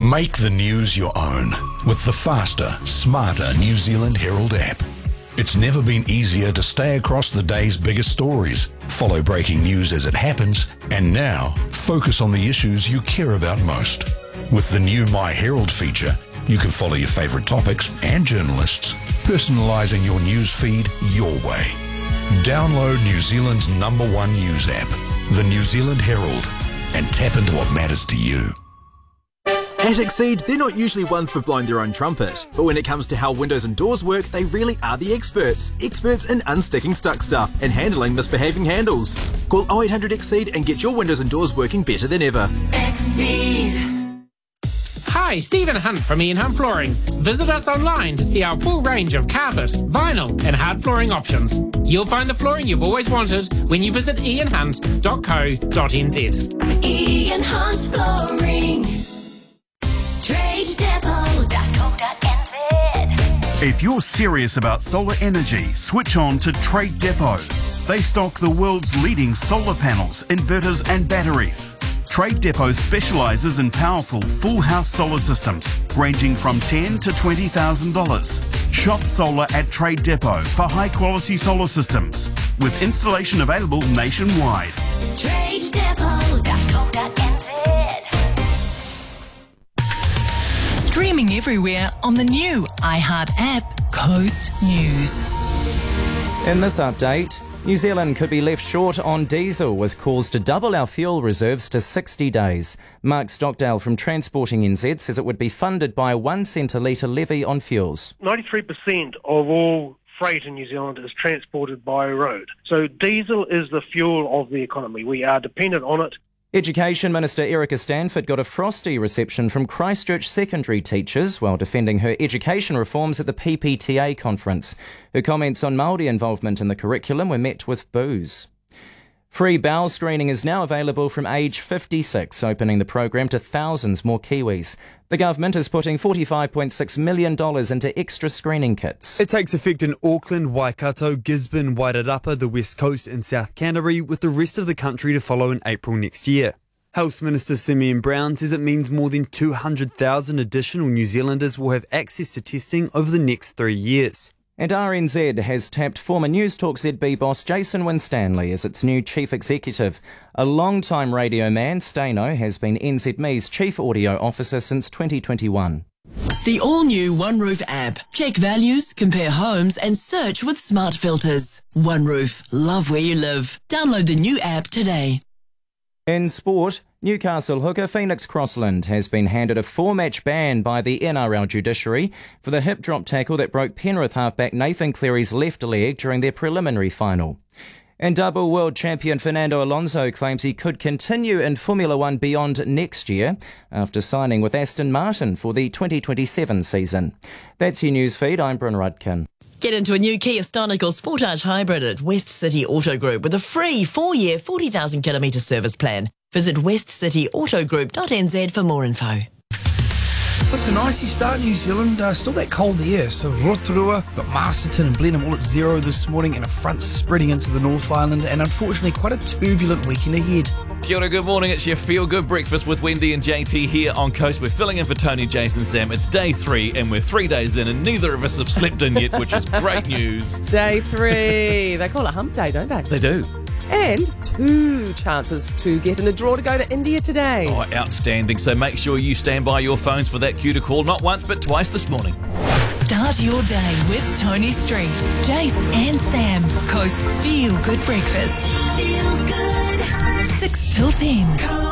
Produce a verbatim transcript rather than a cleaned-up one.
Make the news your own with the faster, smarter New Zealand Herald app. It's never been easier to stay across the day's biggest stories, follow breaking news as it happens, and now focus on the issues you care about most. With the new My Herald feature, you can follow your favourite topics and journalists, personalising your news feed your way. Download New Zealand's number one news app, the New Zealand Herald, and tap into what matters to you. At Exceed, they're not usually ones for blowing their own trumpet, but when it comes to how windows and doors work, they really are the experts. Experts in unsticking stuck stuff and handling misbehaving handles. Call oh eight hundred Exceed and get your windows and doors working better than ever. Exceed. Hi, Stephen Hunt from Ian Hunt Flooring. Visit us online to see our full range of carpet, vinyl and hard flooring options. You'll find the flooring you've always wanted when you visit ian hunt dot co dot n z. Ian Hunt Flooring. trade depot dot co dot n z. If you're serious about solar energy, switch on to Trade Depot. They stock the world's leading solar panels, inverters and batteries. Trade Depot specialises in powerful full house solar systems ranging from ten thousand dollars to twenty thousand dollars. Shop solar at Trade Depot for high quality solar systems with installation available nationwide. trade depot dot co dot n z. Streaming everywhere on the new iHeart app, Coast News. In this update, New Zealand could be left short on diesel with calls to double our fuel reserves to sixty days. Mark Stockdale from Transporting N Z says it would be funded by a one cent a litre levy on fuels. ninety-three percent of all freight in New Zealand is transported by road. So diesel is the fuel of the economy. We are dependent on it. Education Minister Erica Stanford got a frosty reception from Christchurch secondary teachers while defending her education reforms at the P P T A conference. Her comments on Māori involvement in the curriculum were met with boos. Free bowel screening is now available from age fifty-six, opening the program to thousands more Kiwis. The government is putting forty-five point six million dollars into extra screening kits. It takes effect in Auckland, Waikato, Gisborne, Wairarapa, the West Coast and South Canterbury, with the rest of the country to follow in April next year. Health Minister Simeon Brown says it means more than two hundred thousand additional New Zealanders will have access to testing over the next three years. And R N Z has tapped former Newstalk Z B boss Jason Winstanley as its new chief executive. A long-time radio man, Staino, has been N Z M E's chief audio officer since twenty twenty-one. The all-new OneRoof app. Check values, compare homes and search with smart filters. OneRoof. Love where you live. Download the new app today. In sport, Newcastle hooker Phoenix Crossland has been handed a four-match ban by the N R L judiciary for the hip drop tackle that broke Penrith halfback Nathan Cleary's left leg during their preliminary final. And double world champion Fernando Alonso claims he could continue in Formula One beyond next year after signing with Aston Martin for the twenty twenty-seven season. That's your news feed. I'm Bryn Rudkin. Get into a new Kia Stonical Sportage Hybrid at West City Auto Group with a free four-year, forty thousand kilometre service plan. Visit west city auto group dot n z for more info. It's an icy start, New Zealand. Uh, still that cold air. So Rotorua, got Masterton and Blenheim all at zero this morning, and a front spreading into the North Island, and unfortunately quite a turbulent weekend ahead. Kia ora, good morning. It's your Feel Good Breakfast with Wendy and J T here on Coast. We're filling in for Tony, Jason, Sam. It's day three, and we're three days in, and neither of us have slept in yet, which is great news. Day three. They call it hump day, don't they? They do. And two chances to get in the draw to go to India today. Oh, outstanding. So make sure you stand by your phones for that cue to call, not once, but twice this morning. Start your day with Tony Street, Jace and Sam. Coast Feel Good Breakfast. Feel good. six till ten.